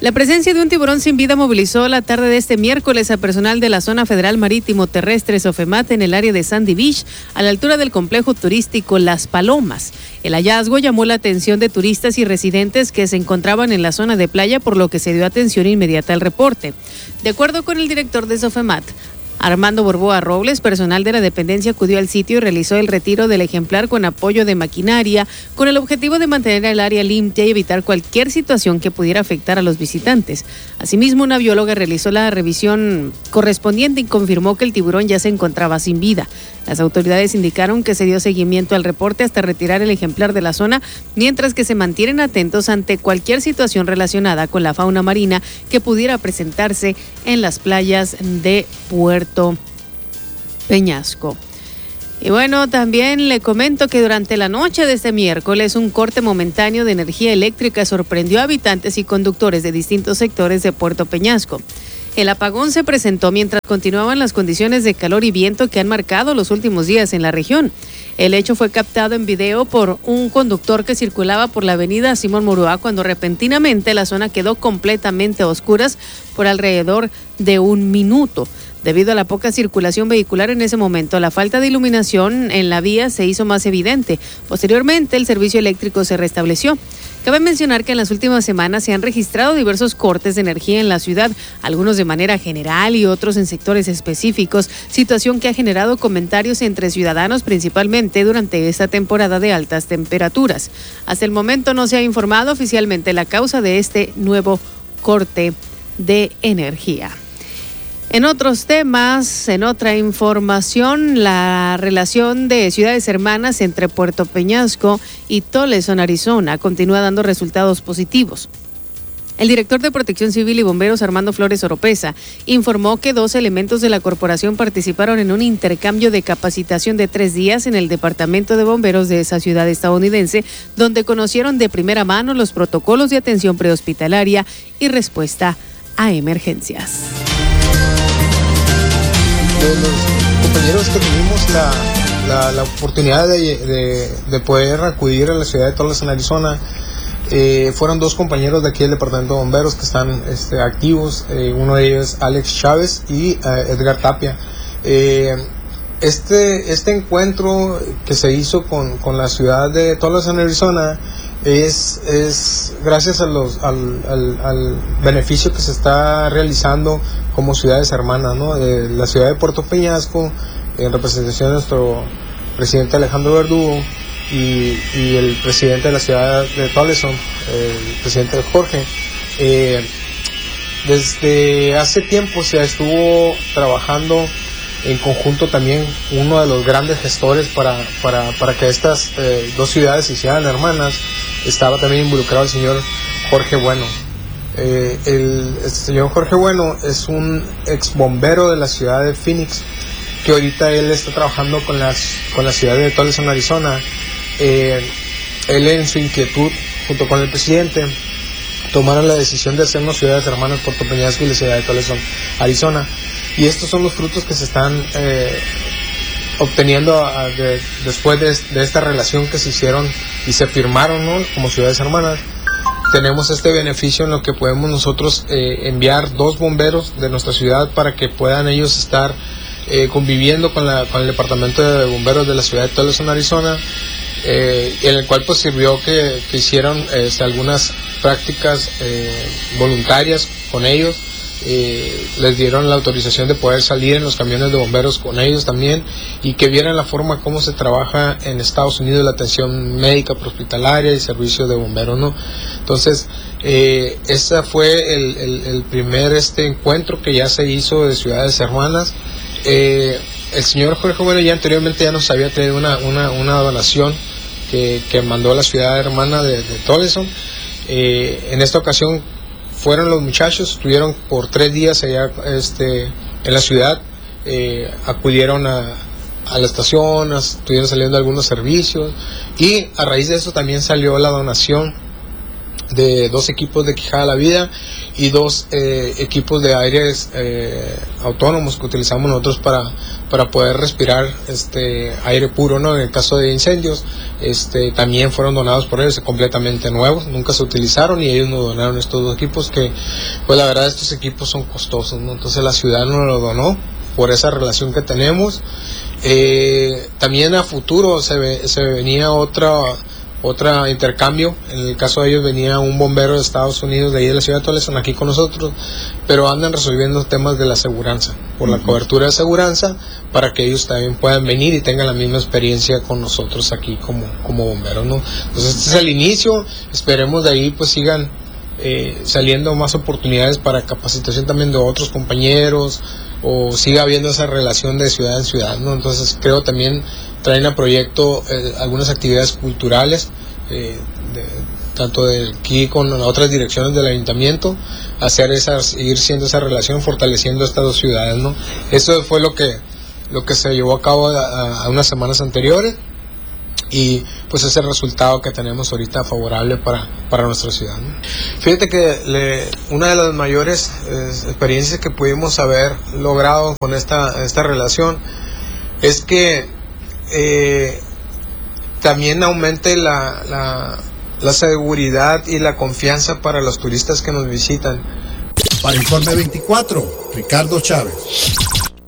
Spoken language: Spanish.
La presencia de un tiburón sin vida movilizó la tarde de este miércoles a personal de la Zona Federal Marítimo Terrestre Sofemat en el área de Sandy Beach, a la altura del complejo turístico Las Palomas. El hallazgo llamó la atención de turistas y residentes que se encontraban en la zona de playa, por lo que se dio atención inmediata al reporte. De acuerdo con el director de Sofemat, Armando Borboa Robles, personal de la dependencia acudió al sitio y realizó el retiro del ejemplar con apoyo de maquinaria, con el objetivo de mantener el área limpia y evitar cualquier situación que pudiera afectar a los visitantes. Asimismo, una bióloga realizó la revisión correspondiente y confirmó que el tiburón ya se encontraba sin vida. Las autoridades indicaron que se dio seguimiento al reporte hasta retirar el ejemplar de la zona, mientras que se mantienen atentos ante cualquier situación relacionada con la fauna marina que pudiera presentarse en las playas de Puerto Peñasco. Y bueno, también le comento que durante la noche de este miércoles, un corte momentáneo de energía eléctrica sorprendió a habitantes y conductores de distintos sectores de Puerto Peñasco. El apagón se presentó mientras continuaban las condiciones de calor y viento que han marcado los últimos días en la región. El hecho fue captado en video por un conductor que circulaba por la avenida Simón Murúa cuando repentinamente la zona quedó completamente a oscuras por alrededor de un minuto. Debido a la poca circulación vehicular en ese momento, la falta de iluminación en la vía se hizo más evidente. Posteriormente, el servicio eléctrico se restableció. Cabe mencionar que en las últimas semanas se han registrado diversos cortes de energía en la ciudad, algunos de manera general y otros en sectores específicos, situación que ha generado comentarios entre ciudadanos, principalmente durante esta temporada de altas temperaturas. Hasta el momento no se ha informado oficialmente la causa de este nuevo corte de energía. En otros temas, en otra información, la relación de ciudades hermanas entre Puerto Peñasco y Tucson, Arizona, continúa dando resultados positivos. El director de Protección Civil y Bomberos, Armando Flores Oropesa, informó que 2 elementos de la corporación participaron en un intercambio de capacitación de 3 días en el Departamento de Bomberos de esa ciudad estadounidense, donde conocieron de primera mano los protocolos de atención prehospitalaria y respuesta a emergencias. Los compañeros que tuvimos la oportunidad de poder acudir a la ciudad de Tucson, Arizona, fueron 2 compañeros de aquí del Departamento de Bomberos que están activos. Uno de ellos es Alex Chávez y Edgar Tapia. Este encuentro que se hizo con la ciudad de Tucson, Arizona, es gracias al beneficio que se está realizando como ciudades hermanas, ¿no? La ciudad de Puerto Peñasco, en representación de nuestro presidente Alejandro Verdugo, y el presidente de la ciudad de Tucson, el presidente Jorge. Desde hace tiempo se estuvo trabajando en conjunto también. Uno de los grandes gestores para que estas 2 ciudades se hicieran hermanas, estaba también involucrado el señor Jorge Bueno. El señor Jorge Bueno es un ex bombero de la ciudad de Phoenix, que ahorita él está trabajando con la ciudad de Tucson, Arizona. Él, en su inquietud, junto con el presidente, tomaron la decisión de hacernos ciudades hermanas, Puerto Peñasco y la ciudad de Tucson, Arizona. Y estos son los frutos que se están obteniendo después de esta relación que se hicieron y se firmaron, ¿no? Como ciudades hermanas. Tenemos este beneficio en lo que podemos nosotros enviar 2 bomberos de nuestra ciudad para que puedan ellos estar conviviendo con el departamento de bomberos de la ciudad de Tucson, Arizona, en el cual pues sirvió que hicieron algunas prácticas voluntarias con ellos. Les dieron la autorización de poder salir en los camiones de bomberos con ellos también, y que vieran la forma como se trabaja en Estados Unidos la atención médica prehospitalaria y servicio de bomberos, ¿no? Entonces, ese fue el primer encuentro que ya se hizo de ciudades hermanas. El señor Jorge Bueno ya anteriormente ya nos había traído una donación que mandó la ciudad hermana de Tucson. En esta ocasión fueron los muchachos, estuvieron por 3 días allá en la ciudad, acudieron a la estación, estuvieron saliendo algunos servicios, y a raíz de eso también salió la donación de 2 equipos de Quijada la Vida y 2 equipos de aires autónomos que utilizamos nosotros para poder respirar aire puro, ¿no? En el caso de incendios, también fueron donados por ellos, completamente nuevos, nunca se utilizaron, y ellos nos donaron estos 2 equipos que, pues la verdad, estos equipos son costosos, ¿no? Entonces la ciudad nos lo donó por esa relación que tenemos. También a futuro se venía otra intercambio. En el caso de ellos venía un bombero de Estados Unidos, de ahí de la ciudad de Tolesa, aquí con nosotros, pero andan resolviendo temas de la aseguranza, por la cobertura de aseguranza, para que ellos también puedan venir y tengan la misma experiencia con nosotros aquí como bomberos, ¿no? Entonces este es el inicio, esperemos de ahí pues sigan saliendo más oportunidades para capacitación también de otros compañeros, o siga habiendo esa relación de ciudad en ciudad, ¿no? Entonces creo también traen a proyecto algunas actividades culturales, tanto de aquí con otras direcciones del ayuntamiento, ir siendo esa relación, fortaleciendo estas 2 ciudades, ¿no? Eso fue lo que se llevó a cabo a unas semanas anteriores, y pues ese resultado que tenemos ahorita favorable para nuestra ciudad, ¿no? Fíjate que una de las mayores experiencias que pudimos haber logrado con esta relación es que también aumente la seguridad y la confianza para los turistas que nos visitan. Para Informe 24, Ricardo Chávez.